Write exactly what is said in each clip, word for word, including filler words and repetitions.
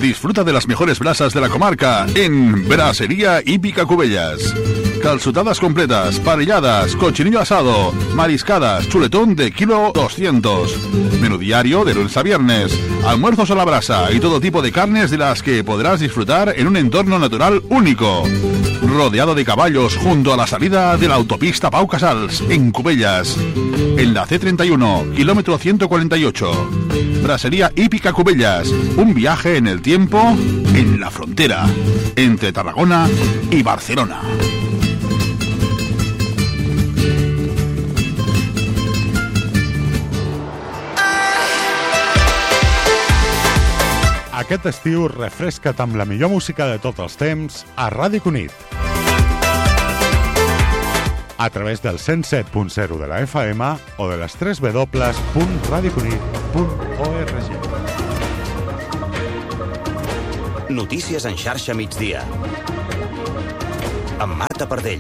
Disfruta de las mejores brasas de la comarca en Brasería Hípica Cubellas. Calzutadas completas, parrilladas, cochinillo asado, mariscadas, chuletón de kilo doscientos. Menú diario de lunes a viernes, almuerzos a la brasa y todo tipo de carnes de las que podrás disfrutar en un entorno natural único. Rodeado de caballos junto a la salida de la autopista Pau Casals, en Cubellas. En la C treinta y uno, kilómetro ciento cuarenta y ocho. Brasería Hípica Cubellas, un viaje en el tiempo, en la frontera, entre Tarragona y Barcelona. Aquest estiu refresca't amb la millor música de tots els temps a Ràdio Cunit. A través del cent set punt zero de la F M o de les tres w punt radiocunit punt org. Notícies en xarxa migdia. Amb Marta Pardell.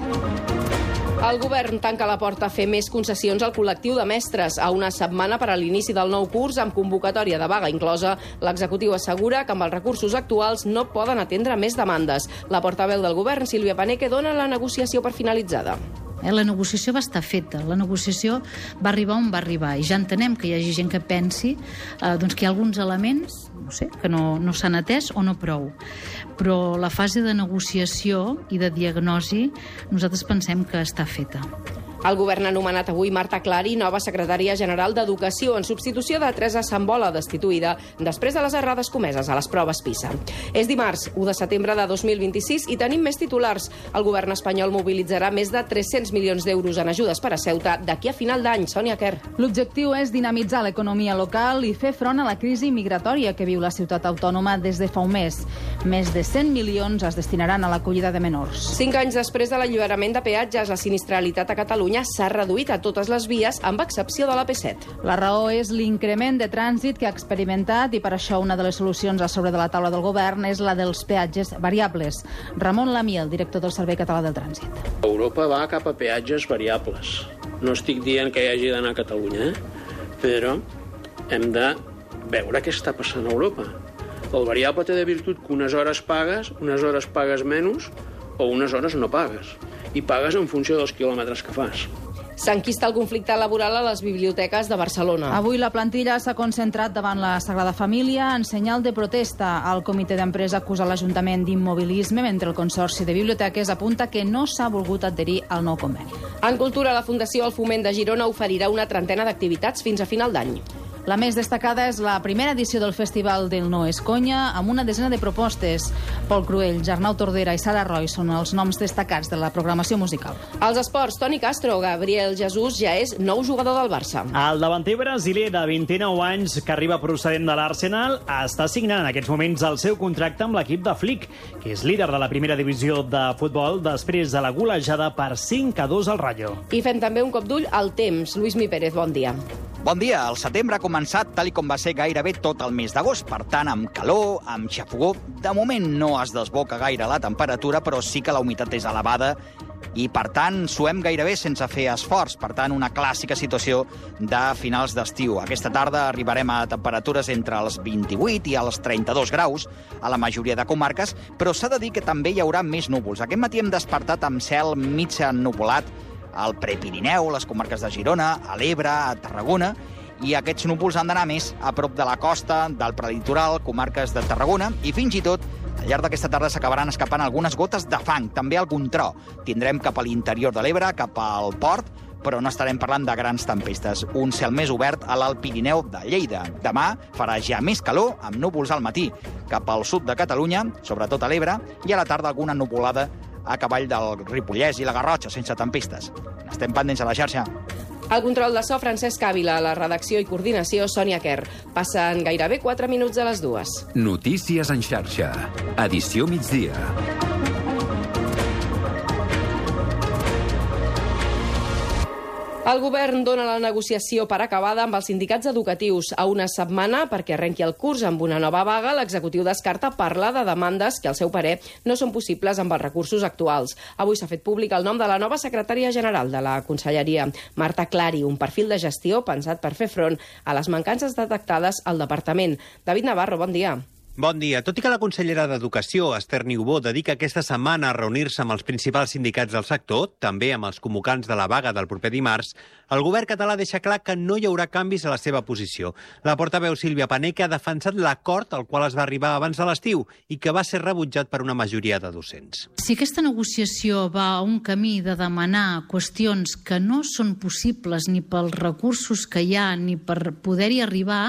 El govern tanca la porta a fer més concessions al col·lectiu de mestres. A una setmana per a l'inici del nou curs, amb convocatòria de vaga inclosa, l'executiu assegura que amb els recursos actuals no poden atendre més demandes. La portaveu del govern, Sílvia Paneque, dona la negociació per finalitzada. La negociació va estar feta, la negociació va arribar on va arribar i ja entenem que hi hagi gent que pensi eh, doncs que hi ha alguns elements no sé, que no, no s'han atès o no prou. Però la fase de negociació i de diagnosi nosaltres pensem que està feta. El govern ha nomenat avui Marta Clari, nova secretària general d'Educació, en substitució de Teresa Sambola, destituïda després de les errades comeses a les proves PISA. És dimarts, u de setembre de dos mil vint-i-sis, i tenim més titulars. El govern espanyol mobilitzarà més de tres-cents milions d'euros en ajudes per a Ceuta d'aquí a final d'any. Sònia Quer. L'objectiu és dinamitzar l'economia local i fer front a la crisi migratòria que viu la ciutat autònoma des de fa un mes. Més de cent milions es destinaran a l'acollida de menors. Cinc anys després de l'alliberament de peatges, la sinistralitat a Catalunya s'ha reduït a totes les vies, amb excepció de la P set. La raó és l'increment de trànsit que ha experimentat i per això una de les solucions a sobre de la taula del govern és la dels peatges variables. Ramon Lamiel, director del Servei Català del Trànsit. Europa va cap a peatges variables. No estic dient que hi hagi d'anar a Catalunya, eh? Però hem de veure què està passant a Europa. El variable té de virtut que unes hores pagues, unes hores pagues menys o unes hores no pagues. I pagues en funció dels quilòmetres que fas. S'enquista el conflicte laboral a les biblioteques de Barcelona. Avui la plantilla s'ha concentrat davant la Sagrada Família en senyal de protesta. El comitè d'empresa acusa l'Ajuntament d'immobilisme, mentre el Consorci de Biblioteques apunta que no s'ha volgut adherir al nou conveni. En cultura, la Fundació El Foment de Girona oferirà una trentena d'activitats fins a final d'any. La més destacada és la primera edició del Festival del No és Conya, amb una desena de propostes. Pol Cruell, Arnau Tordera i Sara Roy són els noms destacats de la programació musical. Als esports, Toni Castro, Gabriel Jesús ja és nou jugador del Barça. El davanter brasiler de vint-i-nou anys, que arriba procedent de l'Arsenal, està signant en aquests moments el seu contracte amb l'equip de Flick, que és líder de la primera divisió de futbol després de la golejada per cinc a dos al Rayo. I fem també un cop d'ull al temps. Lluís Mi Pérez, bon dia. Bon dia. El setembre ha començat tal i com va ser gairebé tot el mes d'agost. Per tant, amb calor, amb xafogó. De moment no es desboca gaire la temperatura, però sí que la humitat és elevada i, per tant, suem gairebé sense fer esforç. Per tant, una clàssica situació de finals d'estiu. Aquesta tarda arribarem a temperatures entre els vint-i-vuit i els trenta-dos graus a la majoria de comarques, però s'ha de dir que també hi haurà més núvols. Aquest matí hem despertat amb cel mig ennuvolat al Prepirineu, les comarques de Girona, a l'Ebre, a Tarragona, i aquests núvols han d'anar més a prop de la costa, del prelitoral, comarques de Tarragona, i fins i tot al llarg d'aquesta tarda s'acabaran escapant algunes gotes de fang, també algun tro. Tindrem cap a l'interior de l'Ebre, cap al port, però no estarem parlant de grans tempestes. Un cel més obert a l'Alt Pirineu de Lleida. Demà farà ja més calor, amb núvols al matí, cap al sud de Catalunya, sobretot a l'Ebre, i a la tarda alguna nuvolada a cavall del Ripollès i la Garrotxa, sense tempestes. Estem pendents a la xarxa. El control de so, Francesc Ávila, la redacció i coordinació, Sònia Quer. Passen gairebé quatre minuts a les dues. Notícies en xarxa. Edició migdia. El govern dona la negociació per acabada amb els sindicats educatius. A una setmana perquè arrenqui el curs amb una nova vaga, l'executiu descarta parlar de demandes que, al seu parer, no són possibles amb els recursos actuals. Avui s'ha fet públic el nom de la nova secretària general de la Conselleria, Marta Clari, un perfil de gestió pensat per fer front a les mancances detectades al departament. David Navarro, bon dia. Bon dia. Tot i que la consellera d'Educació, Esther Niubó, dedica aquesta setmana a reunir-se amb els principals sindicats del sector, també amb els convocants de la vaga del proper dimarts, el govern català deixa clar que no hi haurà canvis a la seva posició. La portaveu Sílvia Paneque ha defensat l'acord al qual es va arribar abans de l'estiu i que va ser rebutjat per una majoria de docents. Si aquesta negociació va a un camí de demanar qüestions que no són possibles ni pels recursos que hi ha ni per poder-hi arribar,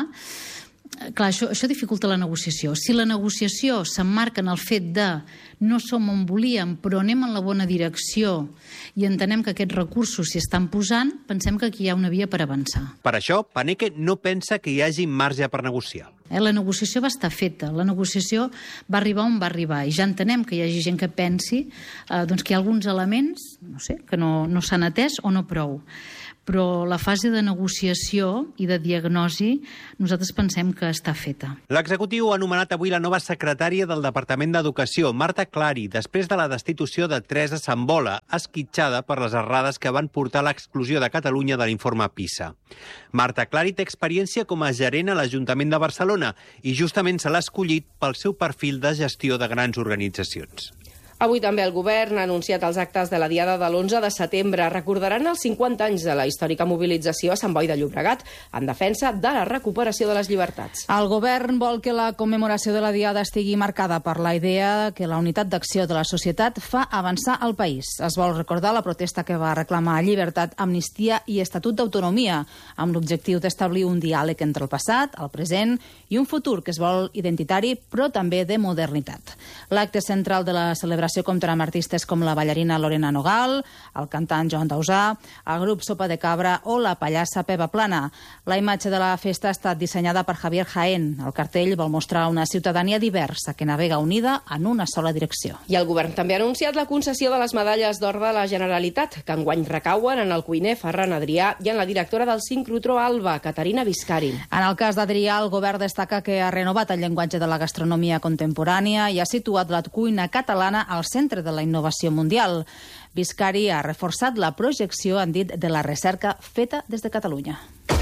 clar, això, això dificulta la negociació. Si la negociació s'emmarca en el fet de no som on volíem, però anem en la bona direcció i entenem que aquests recursos s'hi estan posant, pensem que aquí hi ha una via per avançar. Per això, Paneque no pensa que hi hagi marge per negociar. Eh, la negociació va estar feta, la negociació va arribar on va arribar i ja entenem que hi hagi gent que pensi eh, doncs que hi ha alguns elements, no sé, que no, no s'han atès o no prou. Però la fase de negociació i de diagnosi nosaltres pensem que està feta. L'executiu ha anomenat avui la nova secretària del Departament d'Educació, Marta Clari, després de la destitució de Teresa Sambola, esquitxada per les errades que van portar a l'exclusió de Catalunya de l'informe PISA. Marta Clari té experiència com a gerent a l'Ajuntament de Barcelona i justament se l'ha escollit pel seu perfil de gestió de grans organitzacions. Avui també el govern ha anunciat els actes de la diada de l'onze de setembre. Recordaran els cinquanta anys de la històrica mobilització a Sant Boi de Llobregat en defensa de la recuperació de les llibertats. El govern vol que la commemoració de la diada estigui marcada per la idea que la unitat d'acció de la societat fa avançar el país. Es vol recordar la protesta que va reclamar llibertat, amnistia i estatut d'autonomia, amb l'objectiu d'establir un diàleg entre el passat, el present i un futur que es vol identitari, però també de modernitat. L'acte central de la celebració comptarà amb artistes com la ballarina Lorena Nogal, el cantant Joan Dausà, el grup Sopa de Cabra o la pallassa Pepa Plana. La imatge de la festa ha estat dissenyada per Javier Jaén. El cartell vol mostrar una ciutadania diversa que navega unida en una sola direcció. I el govern també ha anunciat la concessió de les medalles d'or de la Generalitat, que enguany recauen en el cuiner Ferran Adrià i en la directora del Sincrotró Alba, Caterina Viscari. En el cas d'Adrià, el govern destaca que ha renovat el llenguatge de la gastronomia contemporània i ha situat la cuina catalana al centre de la innovació mundial. Viscari ha reforçat la projecció, han dit, de la recerca feta des de Catalunya.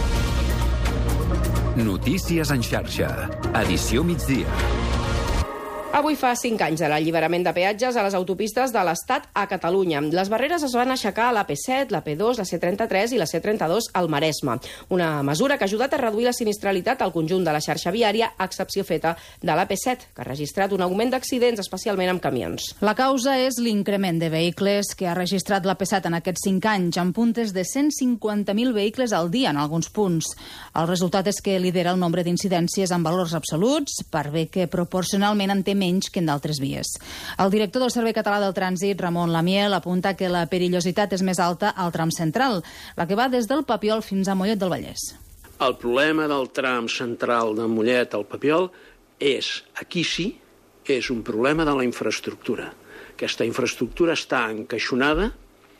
Notícies en xarxa. Edició migdia. Avui fa cinc anys de l'alliberament de peatges a les autopistes de l'Estat a Catalunya. Les barreres es van aixecar a la P set, la P dos, la C trenta-tres i la C trenta-dos al Maresme. Una mesura que ha ajudat a reduir la sinistralitat al conjunt de la xarxa viària, a excepció feta de la P set, que ha registrat un augment d'accidents, especialment amb camions. La causa és l'increment de vehicles que ha registrat la P set en aquests cinc anys, amb puntes de cent cinquanta mil vehicles al dia en alguns punts. El resultat és que lidera el nombre d'incidències en valors absoluts, per bé que proporcionalment en té menys que en d'altres vies. El director del Servei Català del Trànsit, Ramon Lamiel, apunta que la perillositat és més alta al tram central, la que va des del Papiol fins a Mollet del Vallès. El problema del tram central de Mollet al Papiol és, aquí sí, és un problema de la infraestructura. Aquesta infraestructura està encaixonada,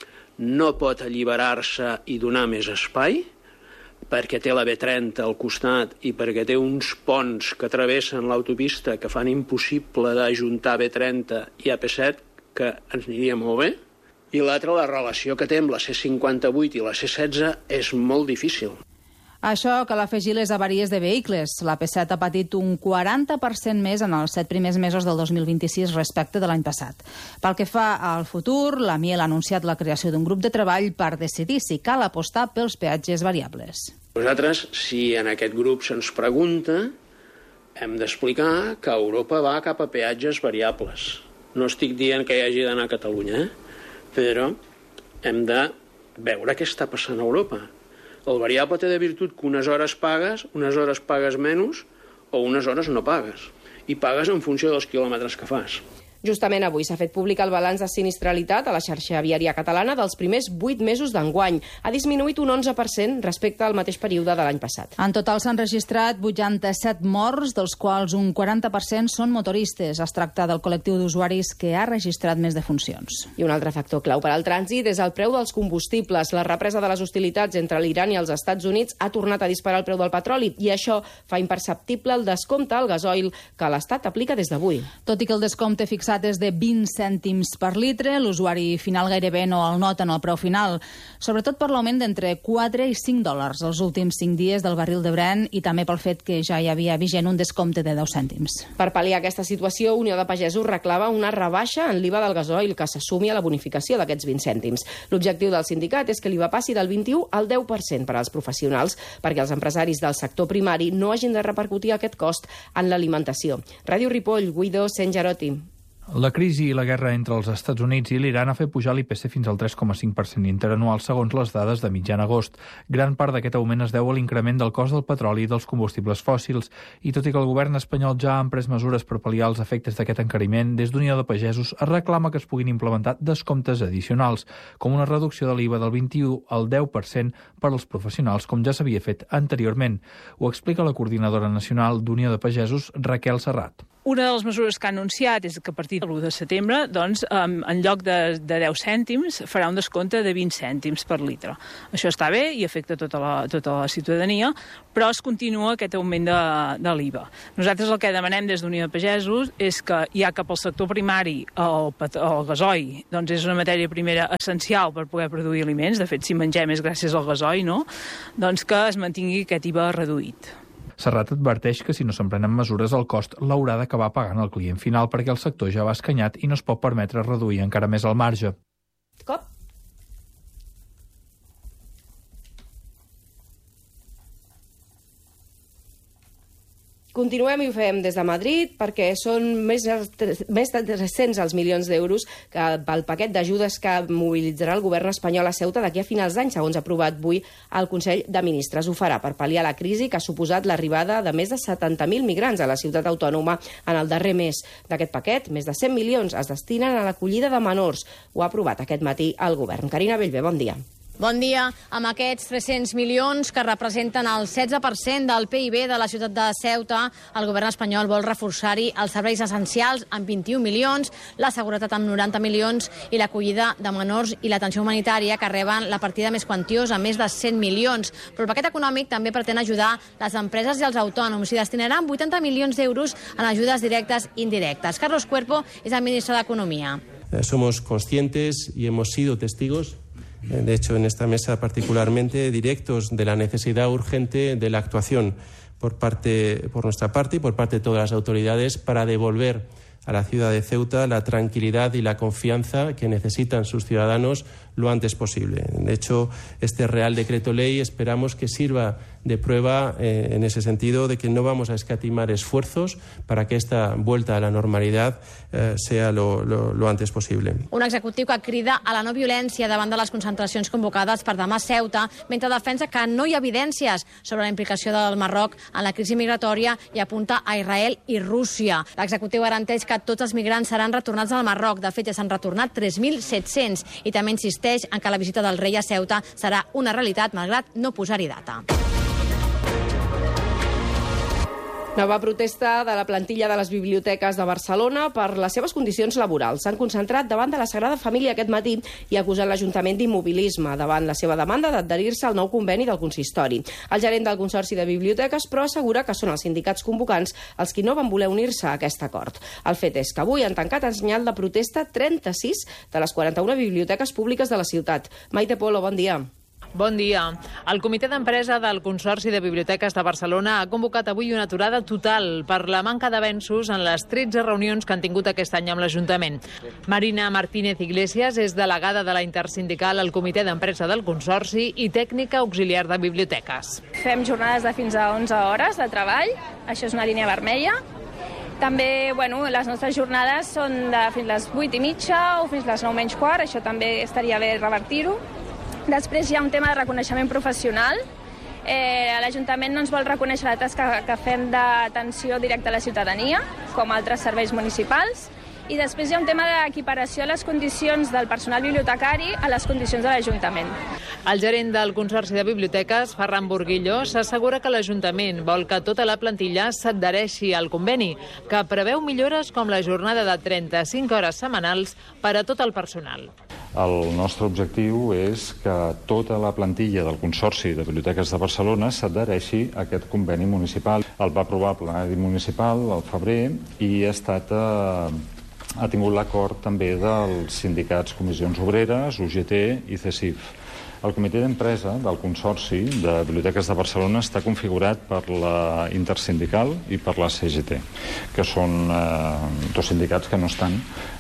no pot alliberar-se i donar més espai, perquè té la B trenta al costat i perquè té uns ponts que travessen l'autopista que fan impossible d'ajuntar B trenta i A P set, que ens aniria molt bé. I l'altra, la relació que té amb la C cinquanta-vuit i la C setze és molt difícil. Això cal afegir les avaries de vehicles. La P set ha patit un quaranta per cent més en els set primers mesos del dos mil vint-i-sis respecte de l'any passat. Pel que fa al futur, la Miel ha anunciat la creació d'un grup de treball per decidir si cal apostar pels peatges variables. Nosaltres, si en aquest grup se'ns pregunta, hem d'explicar que Europa va cap a peatges variables. No estic dient que hi hagi d'anar a Catalunya, eh? Però hem de veure què està passant a Europa. El variable té de virtut que unes hores pagues, unes hores pagues menys o unes hores no pagues. I pagues en funció dels quilòmetres que fas. Justament avui s'ha fet públic el balanç de sinistralitat a la xarxa viària catalana dels primers vuit mesos d'enguany. Ha disminuït un onze per cent respecte al mateix període de l'any passat. En total s'han registrat vuitanta-set morts, dels quals un quaranta per cent són motoristes. Es tracta del col·lectiu d'usuaris que ha registrat més defuncions. I un altre factor clau per al trànsit és el preu dels combustibles. La represa de les hostilitats entre l'Iran i els Estats Units ha tornat a disparar el preu del petroli i això fa imperceptible el descompte al gasoil que l'Estat aplica des d'avui. Tot i que el descompte fixat copsat és de vint cèntims per litre. L'usuari final gairebé no el nota en el preu final, sobretot per l'augment d'entre quatre i cinc dòlars els últims cinc dies del barril de Brent i també pel fet que ja hi havia vigent un descompte de deu cèntims. Per pal·liar aquesta situació, Unió de Pagesos reclama una rebaixa en l'I V A del gasoil que s'assumi a la bonificació d'aquests vint cèntims. L'objectiu del sindicat és que l'I V A passi del vint-i-u al deu per cent per als professionals, perquè els empresaris del sector primari no hagin de repercutir aquest cost en l'alimentació. Ràdio Ripoll, Guido Sengerotti. La crisi i la guerra entre els Estats Units i l'Iran ha fet pujar l'I P C fins al tres coma cinc per cent interanual, segons les dades de mitjan agost. Gran part d'aquest augment es deu a l'increment del cost del petroli i dels combustibles fòssils. I tot i que el govern espanyol ja ha emprès mesures per pal·liar els efectes d'aquest encariment, des d'Unió de Pagesos es reclama que es puguin implementar descomptes addicionals, com una reducció de l'I V A del vint-i-u al deu per cent per als professionals, com ja s'havia fet anteriorment. Ho explica la coordinadora nacional d'Unió de Pagesos, Raquel Serrat. Una de les mesures que ha anunciat és que a partir de l'u de setembre, doncs, en lloc de, de deu cèntims, farà un descompte de vint cèntims per litre. Això està bé i afecta tota la, tota la ciutadania, però es continua aquest augment de, de l'I V A. Nosaltres el que demanem des d'Unió de Pagesos és que, ja cap al sector primari, el, el gasoil doncs és una matèria primera essencial per poder produir aliments, de fet, si mengem és gràcies al gasoil, no? Doncs que es mantingui aquest I V A reduït. Serrat adverteix que si no s'emprenen mesures el cost l'haurà d'acabar pagant el client final perquè el sector ja va escanyat i no es pot permetre reduir encara més el marge. Cop. Continuem i ho fem des de Madrid perquè són més de tres-cents els milions d'euros que pel paquet d'ajudes que mobilitzarà el govern espanyol a Ceuta d'aquí a finals d'any, segons ha aprovat avui el Consell de Ministres. Ho farà per pal·liar la crisi que ha suposat l'arribada de més de setanta mil migrants a la ciutat autònoma en el darrer mes. D'aquest paquet, més de cent milions es destinen a l'acollida de menors. Ho ha aprovat aquest matí el govern. Carina Bellver, bon dia. Bon dia. Amb aquests tres-cents milions que representen el setze per cent del P I B de la ciutat de Ceuta, el govern espanyol vol reforçar-hi els serveis essencials amb vint-i-un milions, la seguretat amb noranta milions i l'acollida de menors i l'atenció humanitària que reben la partida més quantiosa, més de cent milions. Però el paquet econòmic també pretén ajudar les empreses i els autònoms i destinaran vuitanta milions d'euros en ajudes directes i indirectes. Carlos Cuerpo és el ministre d'Economia. Somos conscientes y hemos sido testigos, de hecho en esta mesa particularmente, directos de la necesidad urgente de la actuación por parte, por nuestra parte y por parte de todas las autoridades para devolver a la ciudad de Ceuta la tranquilidad y la confianza que necesitan sus ciudadanos lo antes posible. De hecho, este Real Decreto Ley esperamos que sirva de prueba eh, en ese sentido de que no vamos a escatimar esfuerzos para que esta vuelta a la normalidad eh, sea lo, lo, lo antes possible. Un executiu que crida a la no violència davant de les concentracions convocades per demà a Ceuta, mentre defensa que no hi ha evidències sobre la implicació del Marroc en la crisi migratòria i apunta a Israel i Rússia. L'executiu garanteix que tots els migrants seran retornats al Marroc. De fet, ja s'han retornat tres mil set-cents i també insisteix en que la visita del rei a Ceuta serà una realitat, malgrat no posar-hi data. Nova protesta de la plantilla de les biblioteques de Barcelona per les seves condicions laborals. S'han concentrat davant de la Sagrada Família aquest matí i acusen l'Ajuntament d'immobilisme davant la seva demanda d'adherir-se al nou conveni del consistori. El gerent del Consorci de Biblioteques, però, assegura que són els sindicats convocants els qui no van voler unir-se a aquest acord. El fet és que avui han tancat en senyal de protesta trenta-sis de les quaranta-una biblioteques públiques de la ciutat. Maite Polo, bon dia. Bon dia. El comitè d'empresa del Consorci de Biblioteques de Barcelona ha convocat avui una aturada total per la manca d'avenços en les tretze reunions que han tingut aquest any amb l'Ajuntament. Marina Martínez Iglesias és delegada de la intersindical al comitè d'empresa del Consorci i tècnica auxiliar de biblioteques. Fem jornades de fins a onze hores de treball, això és una línia vermella. També, bueno, les nostres jornades són de fins les vuit i mitja o fins les nou menys quart, això també estaria bé revertir-ho. Després hi ha un tema de reconeixement professional. Eh, L'Ajuntament no ens vol reconèixer la tasca que fem d'atenció directa a la ciutadania, com altres serveis municipals. I després hi ha un tema d'equiparació a les condicions del personal bibliotecari a les condicions de l'Ajuntament. El gerent del Consorci de Biblioteques, Ferran Burguillo, s'assegura que l'Ajuntament vol que tota la plantilla s'adhereixi al conveni, que preveu millores com la jornada de trenta-cinc hores setmanals per a tot el personal. El nostre objectiu és que tota la plantilla del Consorci de Biblioteques de Barcelona s'adhereixi a aquest conveni municipal. El va aprovar el plenari municipal al febrer i ha estat eh, ha tingut l'acord també dels sindicats Comissions Obreres, U G T i C E S I F. El comitè d'empresa del Consorci de Biblioteques de Barcelona està configurat per la Intersindical i per la C G T, que són eh, dos sindicats que no estan,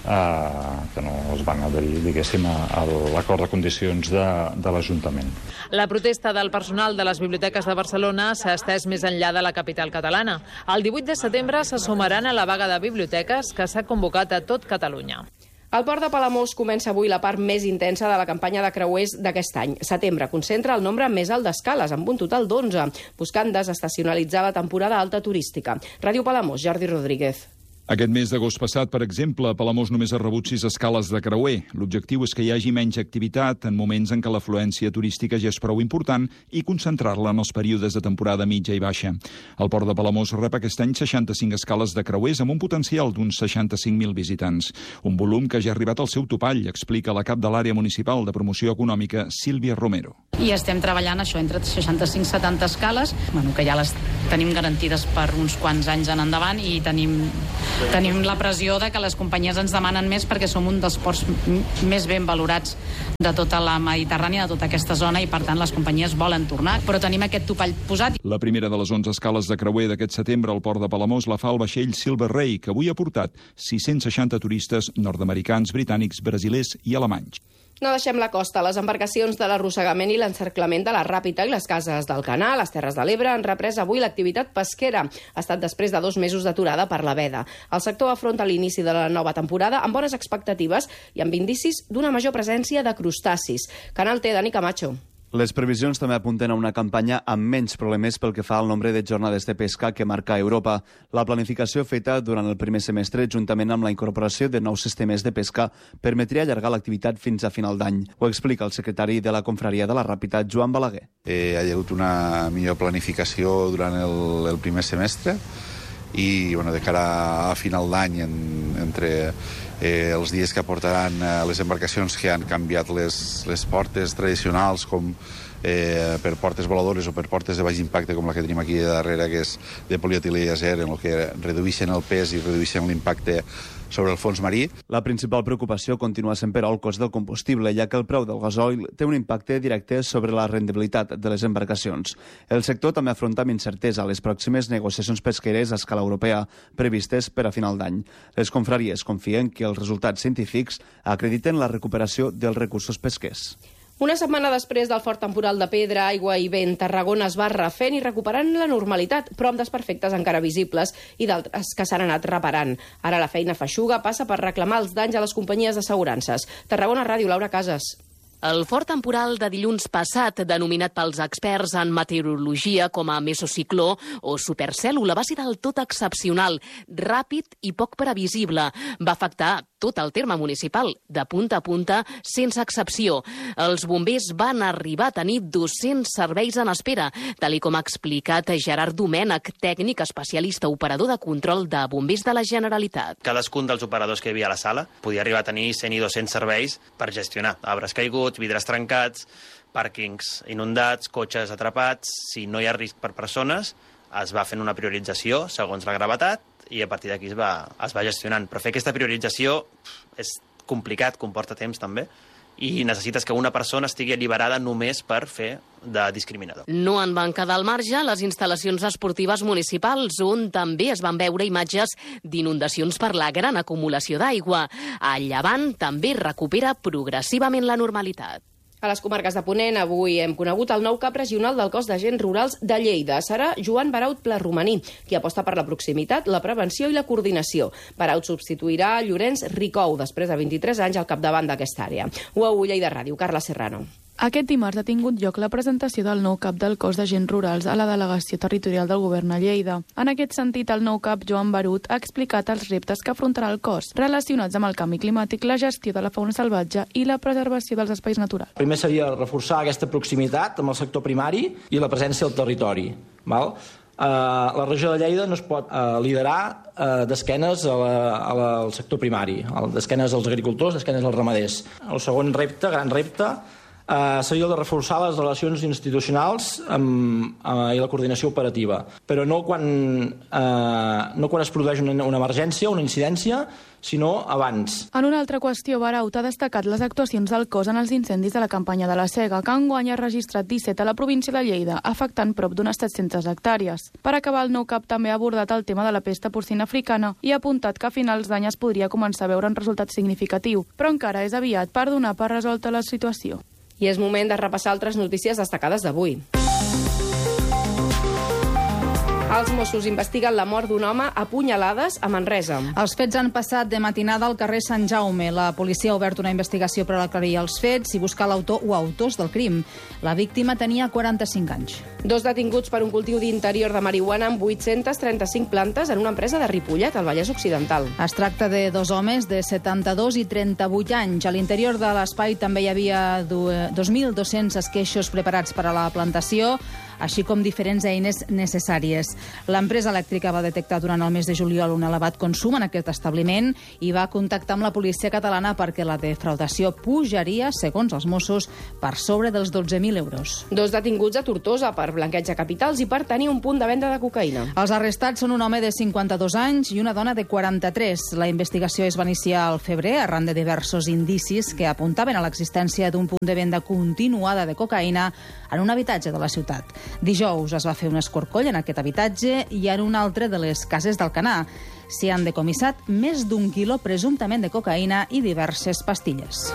eh, que no es van adherir, diguéssim, a l'acord de condicions de, de l'Ajuntament. La protesta del personal de les biblioteques de Barcelona s'ha estès més enllà de la capital catalana. El divuit de setembre se sumaran a la vaga de biblioteques que s'ha convocat a tot Catalunya. Al port de Palamós comença avui la part més intensa de la campanya de creuers d'aquest any. Setembre concentra el nombre més alt d'escales, amb un total d'onze, buscant desestacionalitzar la temporada alta turística. Ràdio Palamós, Jordi Rodríguez. Aquest mes d'agost passat, per exemple, Palamós només ha rebut sis escales de creuer. L'objectiu és que hi hagi menys activitat en moments en què l'afluència turística ja és prou important i concentrar-la en els períodes de temporada mitja i baixa. El port de Palamós rep aquest any seixanta-cinc escales de creuers amb un potencial d'uns seixanta-cinc mil visitants. Un volum que ja ha arribat al seu topall, explica la cap de l'àrea municipal de promoció econòmica, Sílvia Romero. I estem treballant això entre seixanta-cinc a setanta escales, bueno, que ja les tenim garantides per uns quants anys en endavant i tenim Tenim la pressió de que les companyies ens demanen més perquè som un dels ports més ben valorats de tota la Mediterrània, de tota aquesta zona, i per tant les companyies volen tornar, però tenim aquest topall posat. La primera de les onze escales de creuer d'aquest setembre al port de Palamós la fa el vaixell Silver Ray, que avui ha portat sis-cents seixanta turistes nord-americans, britànics, brasilers i alemanys. No deixem la costa. Les embarcacions de l'arrossegament i l'encerclament de la Ràpita i les cases del Canal, les Terres de l'Ebre, han reprès avui l'activitat pesquera. Ha estat després de dos mesos d'aturada per la veda. El sector afronta l'inici de la nova temporada amb bones expectatives i amb indicis d'una major presència de crustacis. Canal T, Dani Camacho. Les previsions també apunten a una campanya amb menys problemes pel que fa al nombre de jornades de pesca que marca Europa. La planificació feta durant el primer semestre, juntament amb la incorporació de nous sistemes de pesca, permetria allargar l'activitat fins a final d'any. Ho explica el secretari de la Confraria de la Ràpita, Joan Balaguer. Eh, hi ha hagut una millor planificació durant el, el primer semestre i bueno, de cara a final d'any, en, entre eh, els dies que aportaran eh, les embarcacions que han canviat les, les portes tradicionals com eh, per portes voladores o per portes de baix impacte com la que tenim aquí darrere, que és de polietilè i acer, en el que redueixen el pes i redueixen l'impacte sobre el fons marí. La principal preocupació continua sent, però, el cost del combustible, ja que el preu del gasoil té un impacte directe sobre la rendibilitat de les embarcacions. El sector també afronta amb incertesa les pròximes negociacions pesqueres a escala europea previstes per a final d'any. Les confraries confien que els resultats científics acrediten la recuperació dels recursos pesquers. Una setmana després del fort temporal de pedra, aigua i vent, Tarragona es va refent i recuperant la normalitat, però amb desperfectes encara visibles i d'altres que s'han anat reparant. Ara la feina feixuga passa per reclamar els danys a les companyies d'assegurances. Tarragona Ràdio, Laura Casas. El fort temporal de dilluns passat, denominat pels experts en meteorologia com a mesocicló o supercèl·lula, va ser del tot excepcional, ràpid i poc previsible. Va afectar tot el terme municipal, de punta a punta, sense excepció. Els bombers van arribar a tenir dos-cents serveis en espera, tal com ha explicat Gerard Domènech, tècnic especialista operador de control de bombers de la Generalitat. Cadascun dels operadors que hi havia a la sala podia arribar a tenir cent i dos-cents serveis per gestionar arbres caiguts, vidres trencats, pàrquings inundats, cotxes atrapats. Si no hi ha risc per persones, es va fent una priorització segons la gravetat i a partir d'aquí es va, es va gestionant. Però fer aquesta priorització és complicat, comporta temps també, i necessites que una persona estigui alliberada només per fer de discriminador. No en van quedar al marge les instal·lacions esportives municipals, on també es van veure imatges d'inundacions per la gran acumulació d'aigua. A Llevant també recupera progressivament la normalitat. A les comarques de Ponent, avui hem conegut el nou cap regional del cos d'agents rurals de Lleida. Serà Joan Baraut Plarromaní, qui aposta per la proximitat, la prevenció i la coordinació. Baraut substituirà Llorenç Ricou, després de vint-i-tres anys al capdavant d'aquesta àrea. U A U Lleida Ràdio, Carla Serrano. Aquest dimarts ha tingut lloc la presentació del nou cap del cos d'agents rurals a la delegació territorial del govern a Lleida. En aquest sentit, el nou cap, Joan Barut, ha explicat els reptes que afrontarà el cos, relacionats amb el canvi climàtic, la gestió de la fauna salvatge i la preservació dels espais naturals. Primer seria reforçar aquesta proximitat amb el sector primari i la presència del territori. Val? Uh, la regió de Lleida no es pot uh, liderar uh, d'esquenes a la, a la, al sector primari, d'esquenes als agricultors, d'esquenes als ramaders. El segon repte, gran repte, Uh, seria el de reforçar les relacions institucionals amb, uh, i la coordinació operativa, però no quan, uh, no quan es produeix una, una emergència, una incidència, sinó abans. En una altra qüestió, Baraut ha destacat les actuacions del cos en els incendis de la campanya de la Sega, que enguany ha registrat disset a la província de Lleida, afectant prop d'unes set-centes hectàrees. Per acabar, el nou cap també ha abordat el tema de la pesta porcina africana i ha apuntat que a finals d'any es podria començar a veure un resultat significatiu, però encara és aviat per donar per resolta la situació. I és moment de repassar altres notícies destacades d'avui. Els Mossos investiguen la mort d'un home a punyalades a Manresa. Els fets han passat de matinada al carrer Sant Jaume. La policia ha obert una investigació per aclarir els fets i buscar l'autor o autors del crim. La víctima tenia quaranta-cinc anys. Dos detinguts per un cultiu d'interior de marihuana amb vuit-centes trenta-cinc plantes en una empresa de Ripollet, al Vallès Occidental. Es tracta de dos homes de setanta-dos i trenta-vuit anys. A l'interior de l'espai també hi havia dos mil dos-cents esqueixos preparats per a la plantació, així com diferents eines necessàries. L'empresa elèctrica va detectar durant el mes de juliol un elevat consum en aquest establiment i va contactar amb la policia catalana perquè la defraudació pujaria, segons els Mossos, per sobre dels dotze mil euros. Dos detinguts a Tortosa per blanqueig de capitals i per tenir un punt de venda de cocaïna. Els arrestats són un home de cinquanta-dos anys i una dona de quaranta-tres. La investigació es va iniciar al febrer arran de diversos indicis que apuntaven a l'existència d'un punt de venda continuada de cocaïna en un habitatge de la ciutat. Dijous es va fer un escorcoll en aquest habitatge i en un altre de les cases d'Alcanar. S'hi han decomissat més d'un quilo presumptament de cocaïna i diverses pastilles.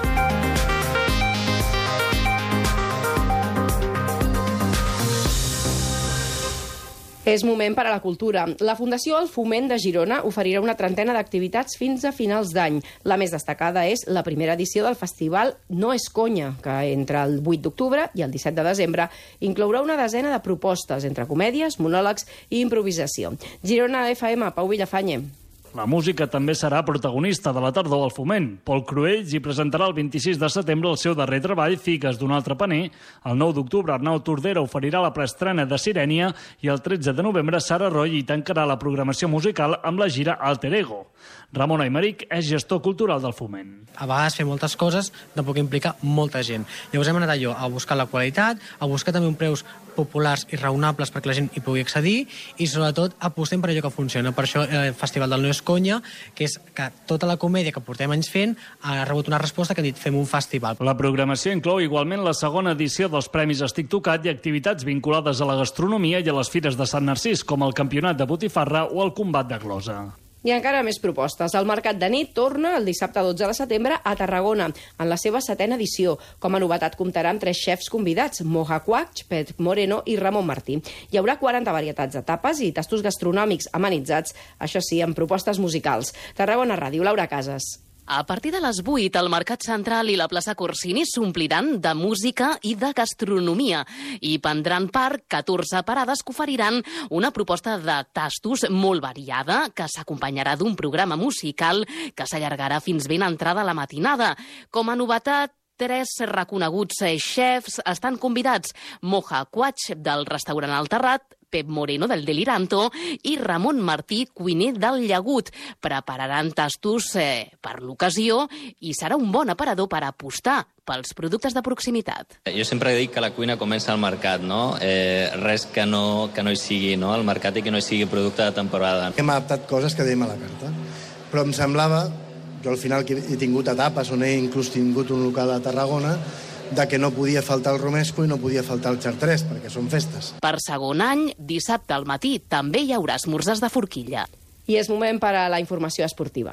És moment per a la cultura. La Fundació El Foment de Girona oferirà una trentena d'activitats fins a finals d'any. La més destacada és la primera edició del festival No és conya, que entre el vuit d'octubre i el disset de desembre inclourà una desena de propostes entre comèdies, monòlegs i improvisació. Girona F M, Pau Villafañe. La música també serà protagonista de la tardor al Foment. Pol Cruells hi presentarà el vint-i-sis de setembre el seu darrer treball, Figues d'un altre paner. El nou d'octubre, Arnau Tordera oferirà la preestrena de Sirènia i el tretze de novembre, Sara Roy hi tancarà la programació musical amb la gira Alter Ego. Ramon Aymeric és gestor cultural del Foment. A vegades fer moltes coses tampoc implica molta gent. Llavors hem anat allò a buscar la qualitat, a buscar també un preus populars i raonables perquè la gent hi pugui accedir i sobretot apostem per allò que funciona. Per això el Festival del No és conya, que és que tota la comèdia que portem anys fent ha rebut una resposta que han dit fem un festival. La programació inclou igualment la segona edició dels Premis Estic Tocat i activitats vinculades a la gastronomia i a les fires de Sant Narcís, com el Campionat de Botifarra o el Combat de Glosa. I encara més propostes. El Mercat de Nit torna el dissabte dotze de setembre a Tarragona, en la seva setena edició. Com a novetat comptarà amb tres xefs convidats, Moja Quach, Pep Moreno i Ramon Martí. Hi haurà quaranta varietats de tapes i tastos gastronòmics amenitzats, això sí, amb propostes musicals. Tarragona Ràdio, Laura Casas. A partir de les vuit, el Mercat Central i la plaça Corsini s'ompliran de música i de gastronomia i prendran part catorze parades que oferiran una proposta de tastos molt variada que s'acompanyarà d'un programa musical que s'allargarà fins ben entrada la matinada. Com a novetat, tres reconeguts xefs estan convidats: Moja Quach, del restaurant El Terrat, Pep Moreno, del Deliranto, i Ramon Martí, cuiner del Llagut. Prepararan tastos eh, per l'ocasió i serà un bon aparador per apostar pels productes de proximitat. Jo sempre dic que la cuina comença al mercat, no? Eh, res que no, que no hi sigui, no? Al mercat i que no hi sigui producte de temporada. Hem adaptat coses que dèiem a la carta, però em semblava, jo al final que he tingut etapes on he inclús tingut un local a Tarragona, de que no podia faltar el romesco i no podia faltar el xartrés, perquè són festes. Per segon any, dissabte al matí, també hi haurà esmorzars de forquilla. I és moment per a la informació esportiva,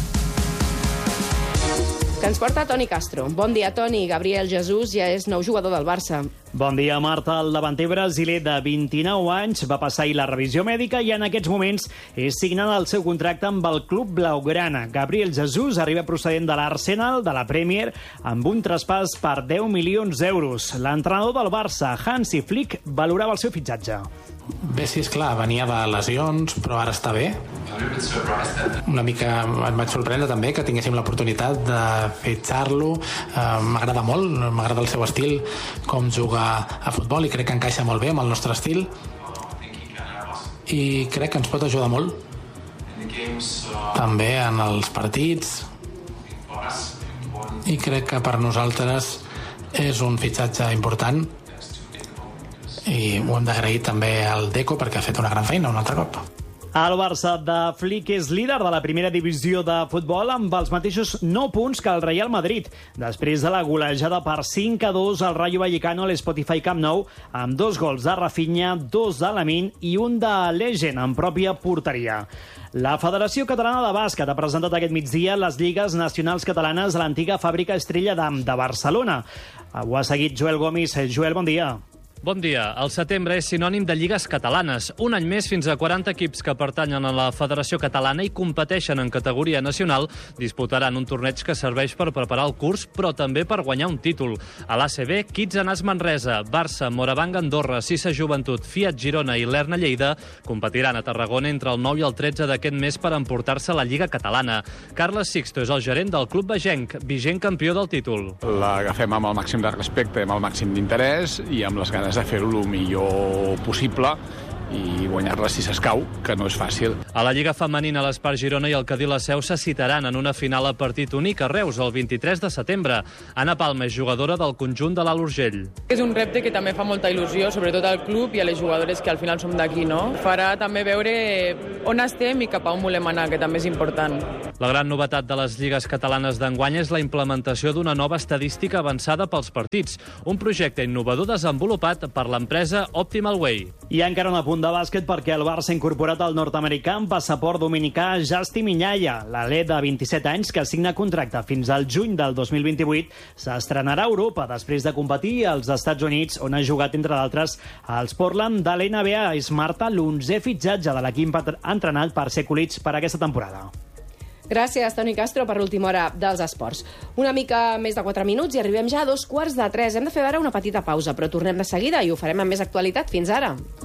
que ens porta Toni Castro. Bon dia, Toni. Gabriel Jesús ja és nou jugador del Barça. Bon dia, Marta. El davanter brasiler de vint-i-nou anys va passar ahir la revisió mèdica i en aquests moments és signant el seu contracte amb el club blaugrana. Gabriel Jesús arriba procedent de l'Arsenal, de la Premier, amb un traspàs per deu milions d'euros. L'entrenador del Barça, Hansi Flick, valorava el seu fitxatge. Bé, sí, esclar, venia de lesions, però ara està bé. Una mica em vaig sorprendre també que tinguéssim l'oportunitat de fitxar-lo. Uh, m'agrada molt, m'agrada el seu estil, com juga a futbol, i crec que encaixa molt bé amb el nostre estil. I crec que ens pot ajudar molt. També en els partits. I crec que per nosaltres És un fitxatge important i ho hem d'agrair també al Deco perquè ha fet una gran feina un altre cop. El Barça de Flick és líder de la primera divisió de futbol amb els mateixos nou punts que el Real Madrid, després de la golejada per cinc a dos al Rayo Vallecano a l'Spotify Camp Nou, amb dos gols de Rafinha, dos de Lamine i un de Legend en pròpia porteria. La Federació Catalana de Bàsquet ha presentat aquest migdia les lligues nacionals catalanes a l'antiga fàbrica Estrella d'Am de Barcelona. Ho ha seguit Joel Gomis. Joel, bon dia. Bon dia. El setembre és sinònim de lligues catalanes. Un any més, fins a quaranta equips que pertanyen a la Federació Catalana i competeixen en categoria nacional disputaran un torneig que serveix per preparar el curs, però també per guanyar un títol. A l'A C B, Kids Anas Manresa, Barça, Morabanc Andorra, Sisa Joventut, Fiat Girona i l'Erna Lleida competiran a Tarragona entre el nou i el tretze d'aquest mes per emportar-se la Lliga Catalana. Carles Sixto és el gerent del Club Begenc, vigent campió del títol. L'agafem amb el màxim de respecte, amb el màxim d'interès i amb les ganes de fer-ho el millor possible i guanyar-la si s'escau, que no és fàcil. A la Lliga Femenina, l'Espar Girona i el Cadí La Seu se citaran en una final a partit únic a Reus el vint-i-tres de setembre. Anna Palma és jugadora del conjunt de l'Alt Urgell. És un repte que també fa molta il·lusió, sobretot al club i a les jugadores que al final som d'aquí, no? Farà també veure on estem i cap a on volem anar, que també és important. La gran novetat de les lligues catalanes d'enguany és la implementació d'una nova estadística avançada pels partits, un projecte innovador desenvolupat per l'empresa Optimal Way. I encara un apunt de bàsquet perquè el Barça ha incorporat al nord-americà amb passaport dominicà Justin Minaya. L'alè de vint-i-set anys, que signa contracte fins al juny del dos mil vint-i-vuit, s'estrenarà a Europa després de competir als Estats Units, on ha jugat, entre d'altres, als Portland de l'N B A. És Marta l'onzè fitxatge de l'equip entrenat per Sekulic per aquesta temporada. Gràcies, Toni Castro, per l'última hora dels esports. Una mica més de quatre minuts i arribem ja a dos quarts de tres. Hem de fer ara una petita pausa, però tornem de seguida i ho farem amb més actualitat. Fins ara.